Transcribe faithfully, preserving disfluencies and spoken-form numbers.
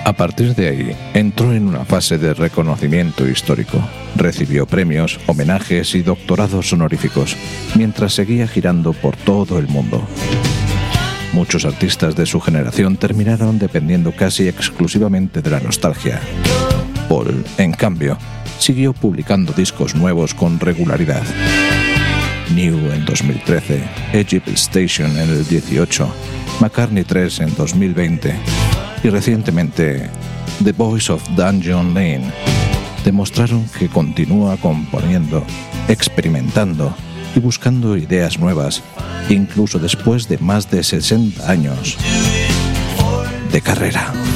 A partir de ahí, entró en una fase de reconocimiento histórico. Recibió premios, homenajes y doctorados honoríficos, mientras seguía girando por todo el mundo. Muchos artistas de su generación terminaron dependiendo casi exclusivamente de la nostalgia. Paul, en cambio, siguió publicando discos nuevos con regularidad. New en dos mil trece, Egypt Station en el dieciocho, McCartney tres en dos mil veinte y recientemente The Boys of Dungeon Lane demostraron que continúa componiendo, experimentando y buscando ideas nuevas, incluso después de más de sesenta años de carrera.